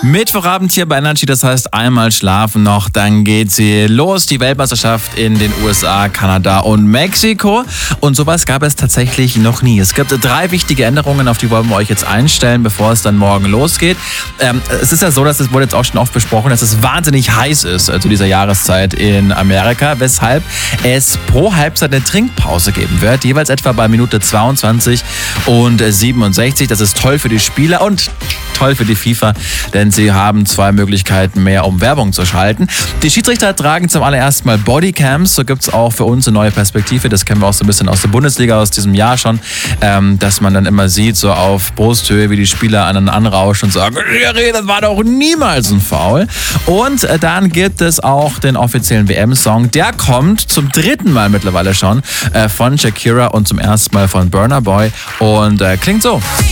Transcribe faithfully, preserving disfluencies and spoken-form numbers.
Mittwochabend hier bei Energy, das heißt einmal schlafen noch, dann geht sie los. Die Weltmeisterschaft in den U S A, Kanada und Mexiko. Und sowas gab es tatsächlich noch nie. Es gibt drei wichtige Änderungen, auf die wollen wir euch jetzt einstellen, bevor es dann morgen losgeht. Ähm, es ist ja so, dass es wurde jetzt auch schon oft besprochen, dass es wahnsinnig heiß ist äh, zu dieser Jahreszeit in Amerika, weshalb es pro Halbzeit eine Trinkpause geben wird, jeweils etwa bei Minute zweiundzwanzig und siebenundsechzig. Das ist toll für die Spieler und toll für die FIFA, denn sie haben zwei Möglichkeiten mehr, um Werbung zu schalten. Die Schiedsrichter tragen zum allerersten Mal Bodycams. So gibt es auch für uns eine neue Perspektive. Das kennen wir auch so ein bisschen aus der Bundesliga aus diesem Jahr schon, ähm, dass man dann immer sieht, so auf Brusthöhe, wie die Spieler aneinander anrauschen und sagen, das war doch niemals ein Foul. Und äh, dann gibt es auch den offiziellen W M-Song. Der kommt zum dritten Mal mittlerweile schon äh, von Shakira und zum ersten Mal von Burna Boy und äh, klingt so.